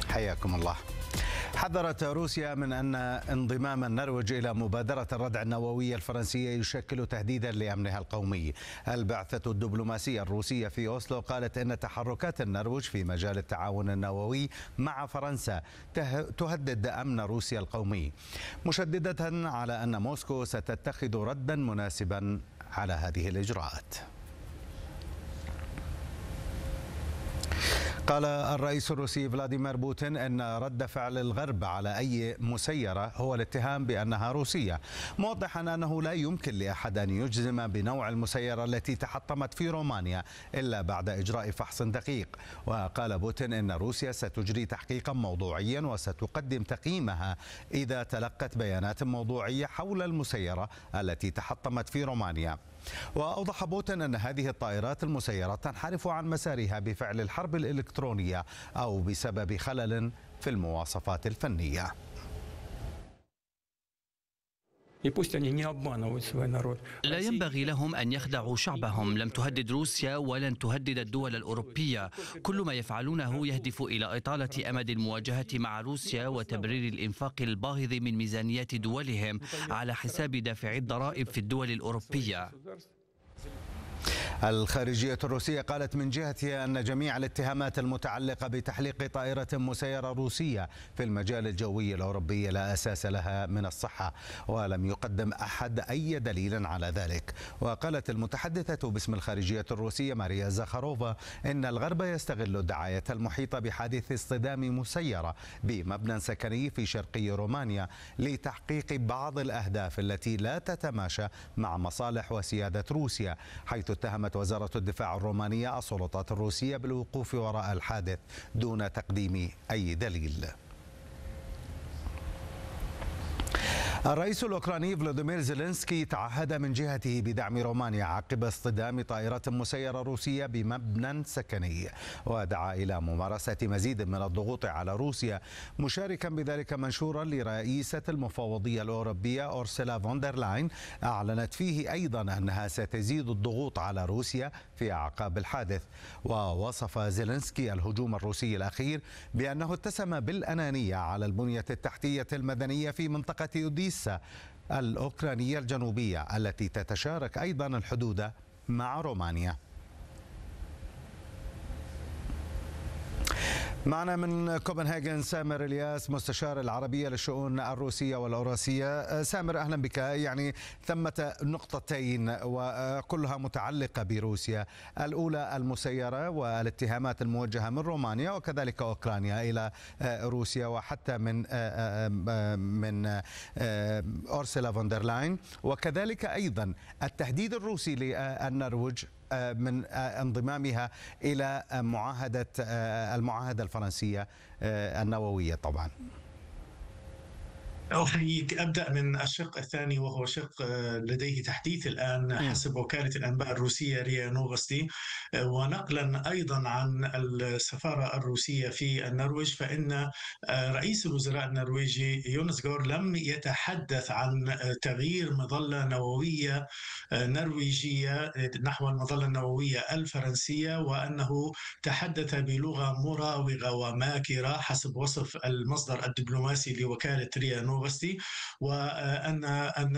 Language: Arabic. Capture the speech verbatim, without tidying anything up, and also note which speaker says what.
Speaker 1: حياكم الله. حذرت روسيا من أن انضمام النرويج إلى مبادرة الردع النووية الفرنسية يشكل تهديدا لأمنها القومي. البعثة الدبلوماسية الروسية في أوسلو قالت إن تحركات النرويج في مجال التعاون النووي مع فرنسا تهدد أمن روسيا القومي، مشددة على أن موسكو ستتخذ ردا مناسبا على هذه الإجراءات. قال الرئيس الروسي فلاديمير بوتين أن رد فعل الغرب على أي مسيرة هو الاتهام بأنها روسية، موضحا أنه لا يمكن لأحد أن يجزم بنوع المسيرة التي تحطمت في رومانيا إلا بعد إجراء فحص دقيق. وقال بوتين أن روسيا ستجري تحقيقا موضوعيا وستقدم تقييمها إذا تلقت بيانات موضوعية حول المسيرة التي تحطمت في رومانيا. وأوضح بوتين أن هذه الطائرات المسيرة تنحرف عن مسارها بفعل الحرب الإلكترونية أو بسبب خلل في المواصفات الفنية.
Speaker 2: لا ينبغي لهم أن يخدعوا شعبهم. لم تهدد روسيا ولن تهدد الدول الأوروبية. كل ما يفعلونه يهدف إلى إطالة أمد المواجهة مع روسيا وتبرير الإنفاق الباهظ من ميزانيات دولهم على حساب دافعي الضرائب في الدول الأوروبية.
Speaker 1: الخارجية الروسية قالت من جهتها أن جميع الاتهامات المتعلقة بتحليق طائرة مسيرة روسية في المجال الجوي الأوروبي لا أساس لها من الصحة، ولم يقدم أحد أي دليل على ذلك. وقالت المتحدثة باسم الخارجية الروسية ماريا زاخاروفا إن الغرب يستغل الدعاية المحيطة بحادث اصطدام مسيرة بمبنى سكني في شرقي رومانيا لتحقيق بعض الأهداف التي لا تتماشى مع مصالح وسيادة روسيا، حيث اتهمت وزارة الدفاع الرومانية السلطات الروسية بالوقوف وراء الحادث دون تقديم أي دليل. الرئيس الأوكراني فلوديمير زيلينسكي تعهد من جهته بدعم رومانيا عقب اصطدام طائرة مسيرة روسية بمبنى سكني، ودعا إلى ممارسة مزيد من الضغوط على روسيا، مشاركا بذلك منشورا لرئيسة المفوضية الأوروبية أورسولا فون لاين أعلنت فيه أيضا أنها ستزيد الضغوط على روسيا في أعقاب الحادث. ووصف زيلينسكي الهجوم الروسي الأخير بأنه اتسم بالأنانية على البنية التحتية المدنية في منطقة أوديسا الأوكرانية الجنوبية التي تتشارك أيضا الحدود مع رومانيا. معنا من كوبنهاجن سامر الياس مستشار العربية للشؤون الروسية والأوراسية. سامر أهلا بك. يعني ثمة نقطتين وكلها متعلقة بروسيا، الأولى المسيرة والاتهامات الموجهة من رومانيا وكذلك أوكرانيا إلى روسيا وحتى من من أورسولا فون دير لاين، وكذلك أيضا التهديد الروسي للنرويج من انضمامها إلى معاهدة المعاهدة الفرنسية النووية. طبعا
Speaker 3: أحييك. أبدأ من الشق الثاني وهو شق لديه تحديث الآن حسب وكالة الأنباء الروسية ريا نوفستي، ونقلا أيضا عن السفارة الروسية في النرويج، فإن رئيس الوزراء النرويجي يونس جور لم يتحدث عن تغيير مظلة نووية نرويجية نحو المظلة النووية الفرنسية، وأنه تحدث بلغة مراوغة وماكرة حسب وصف المصدر الدبلوماسي لوكالة ريا نوفستي، وأن